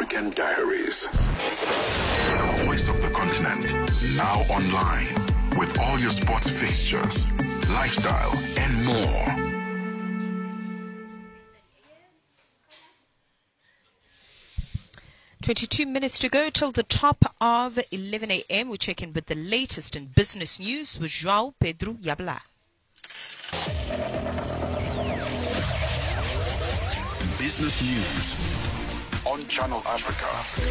African Diaries. The voice of the continent, now online, with all your sports fixtures, lifestyle, and more. 22 minutes to go till the top of 11 a.m. We check in with the latest in business news with João Pedro Yabala. Business news on Channel Africa.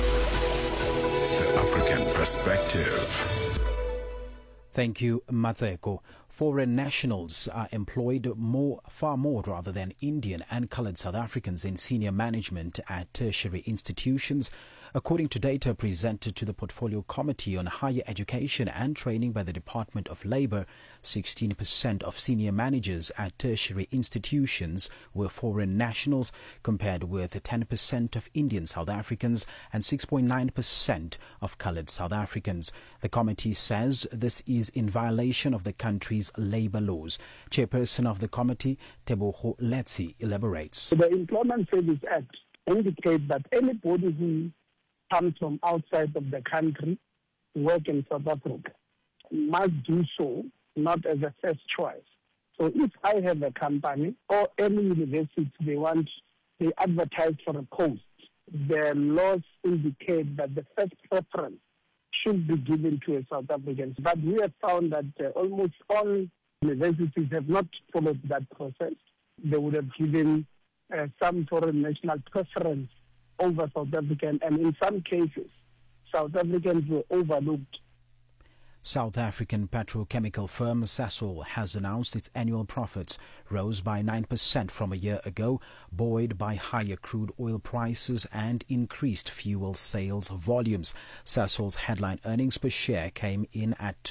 The African perspective. Thank you, Matseko. Foreign nationals are employed far more than Indian and coloured South Africans in senior management at tertiary institutions, according to data presented to the Portfolio Committee on Higher Education and Training by the Department of Labour. 16% of senior managers at tertiary institutions were foreign nationals, compared with 10% of Indian South Africans and 6.9% of coloured South Africans. The committee says this is in violation of the country's labour laws. Chairperson of the committee, Teboho Letsi, elaborates. The Employment Service Act indicates that anybody who comes from outside of the country to work in South Africa must do so not as a first choice. So if I have a company or any university, they advertise for a post, the laws indicate that the first preference should be given to a South African. But we have found that almost all universities have not followed that process. They would have given some foreign national preference over South African, and in some cases, South Africans were overlooked. South African petrochemical firm Sasol has announced its annual profits rose by 9% from a year ago, buoyed by higher crude oil prices and increased fuel sales volumes. Sasol's headline earnings per share came in at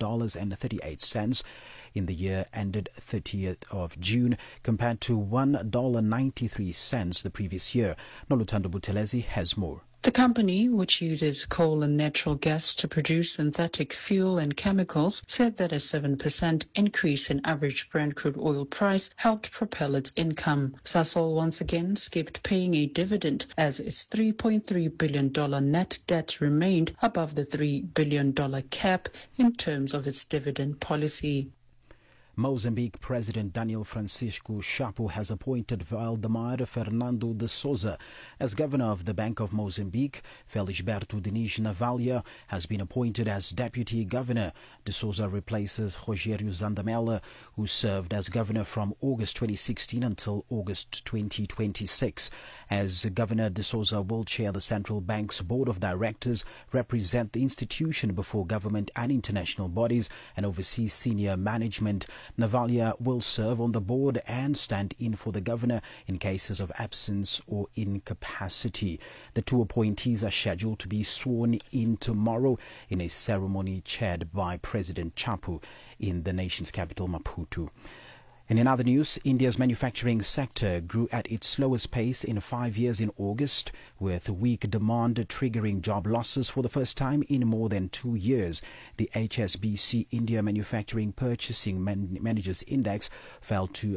$2.38 in the year ended 30th of June, compared to $1.93 the previous year. Noluthando Buthelezi has more. The company, which uses coal and natural gas to produce synthetic fuel and chemicals, said that a 7% increase in average Brent crude oil price helped propel its income. Sasol once again skipped paying a dividend as its $3.3 billion net debt remained above the $3 billion cap in terms of its dividend policy. Mozambique President Daniel Francisco Chapo has appointed Valdemar Fernando de Souza as governor of the Bank of Mozambique. Felisberto Diniz Navalha has been appointed as deputy governor. De Souza replaces Rogério Zandamela, who served as governor from August 2016 until August 2026. As governor, De Souza will chair the central bank's board of directors, represent the institution before government and international bodies, and oversee senior management. Navalha will serve on the board and stand in for the governor in cases of absence or incapacity. The two appointees are scheduled to be sworn in tomorrow in a ceremony chaired by President Chapo in the nation's capital, Maputo. And in other news, India's manufacturing sector grew at its slowest pace in 5 years in August, with weak demand triggering job losses for the first time in more than 2 years. The HSBC India Manufacturing Purchasing Managers Index fell to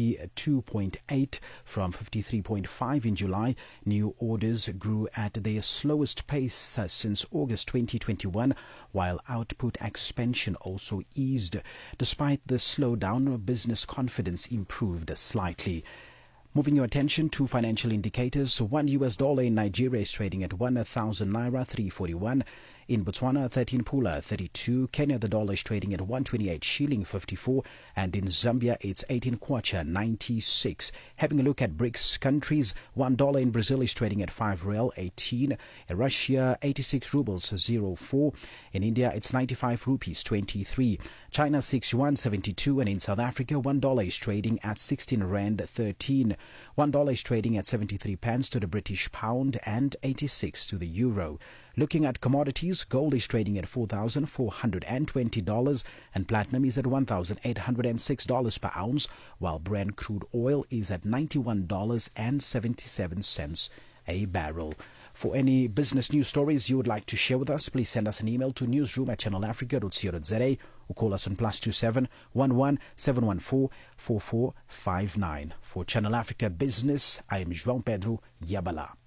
52.8 from 53.5 in July. New orders grew at their slowest pace since August 2021, while output expansion also eased. Despite the slowdown, business confidence improved slightly. Moving your attention to financial indicators, $1 in Nigeria is trading at 1,000 naira 341. In Botswana, 13 pula 32. Kenya, the dollar is trading at 128 shilling 54. And in Zambia, it's 18 kwacha 96. Having a look at BRICS countries, $1 in Brazil is trading at 5 real 18. In Russia, 86 rubles 04. In India, it's 95 rupees 23. China, 61 72. And in South Africa, $1 is trading at 16 rand 13. $1 is trading at 73 pence to the British pound and 86 to the euro. Looking at commodities, gold is trading at $4,420 and platinum is at $1,806 per ounce, while Brent crude oil is at $91.77 a barrel. For any business news stories you would like to share with us, please send us an email to newsroom@channelafrica.co.za or call us on +27 11 714 4459. For Channel Africa Business, I am João Pedro Yabala.